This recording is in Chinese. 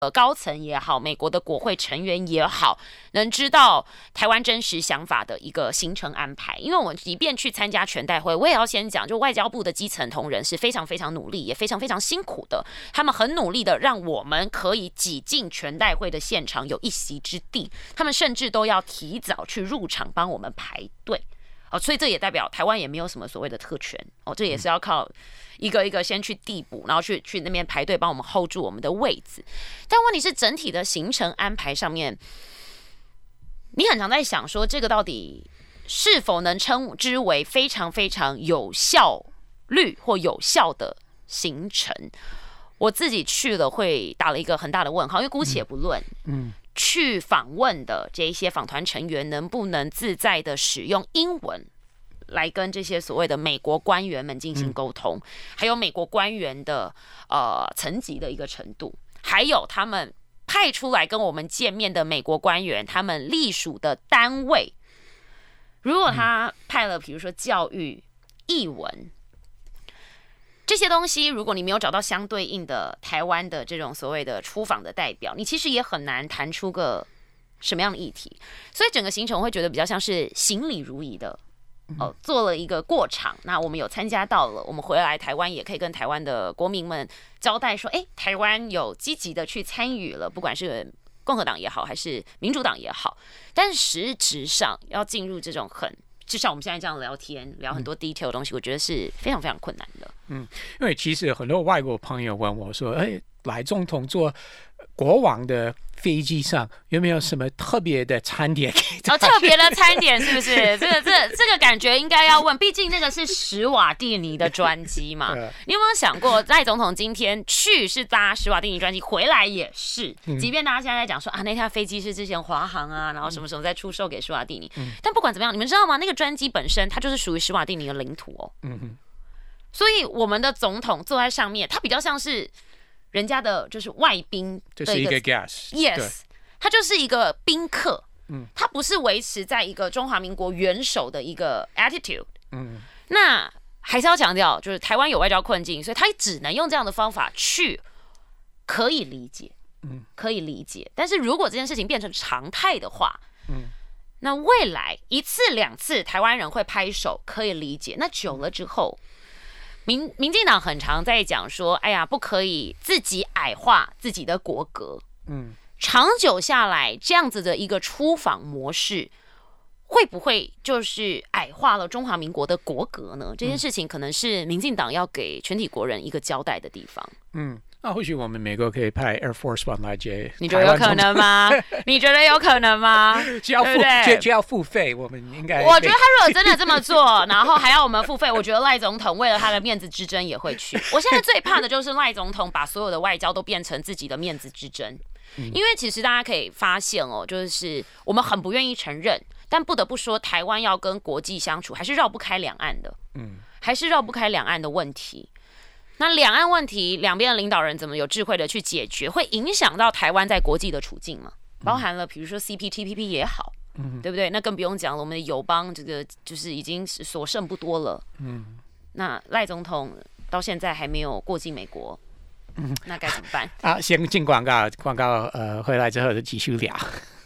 高层也好，美国的国会成员也好，能知道台湾真实想法的一个行程安排。因为我即便去参加全代会，我也要先讲，就外交部的基层同仁是非常非常努力，也非常非常辛苦的。他们很努力的让我们可以挤进全代会的现场，有一席之地。他们甚至都要提早去入场帮我们排队。所以这也代表台湾也没有什么所谓的特权这也是要靠一个一个先去递补，然后去那边排队帮我们 hold 住我们的位置。但问题是整体的行程安排上面，你很常在想说这个到底是否能称之为非常非常有效率或有效的行程。我自己去了会打了一个很大的问号，因为姑且不论去访问的这一些访团成员能不能自在的使用英文来跟这些所谓的美国官员们进行沟通，还有美国官员的层级的一个程度，还有他们派出来跟我们见面的美国官员，他们隶属的单位，如果他派了比如说教育、译文这些东西，如果你没有找到相对应的台湾的这种所谓的出访的代表，你其实也很难谈出个什么样的议题。所以整个行程我会觉得比较像是行礼如仪的做了一个过场。那我们有参加到了，我们回来台湾也可以跟台湾的国民们交代说，台湾有积极的去参与了，不管是共和党也好，还是民主党也好。但实质上要进入这种就像我们现在这样聊天，聊很多 detail 的东西，我觉得是非常非常困难的。 因为其实很多外国朋友问我说，赖总统坐国王的飞机上有没有什么特别的餐点？ 特别的餐点是不是？这个感觉应该要问，毕竟那个是史瓦蒂尼的专机嘛。你有没有想过，赖总统今天去是搭史瓦蒂尼专机，回来也是？即便大家现在在讲说那架飞机是之前华航然后什么什么在出售给史瓦蒂尼，但不管怎么样，你们知道吗？那个专机本身它就是属于史瓦蒂尼的领土所以我们的总统坐在上面，他比较像是人家的就是外宾的就是一个 guest， yes， 他就是一个宾客，他不是维持在一个中华民国元首的一个 attitude，那还是要强调，就是台湾有外交困境，所以他只能用这样的方法去，可以理解，可以理解。但是如果这件事情变成常态的话，那未来1次2次台湾人会拍手，可以理解。那久了之后，民进党很常在讲说，不可以自己矮化自己的国格。长久下来，这样子的一个出访模式，会不会就是矮化了中华民国的国格呢？这件事情可能是民进党要给全体国人一个交代的地方。 那或许我们美国可以派 Air Force One 来接， 你觉得有可能吗？你觉得有可能吗？ 就要付费，我们应该。 我觉得他如果真的这么做，然后还要我们付费，我觉得赖总统为了他的面子之争也会去。我现在最怕的就是赖总统把所有的外交都变成自己的面子之争，因为其实大家可以发现就是我们很不愿意承认，但不得不说，台湾要跟国际相处，还是绕不开两岸的，还是绕不开两岸的问题。那两岸问题，两边的领导人怎么有智慧的去解决，会影响到台湾在国际的处境嘛？包含了比如说 CPTPP 也好，对不对？那更不用讲了，我们的友邦这个就是已经所剩不多了。那赖总统到现在还没有过境美国，那该怎么办？ 先进广告，回来之后就继续聊。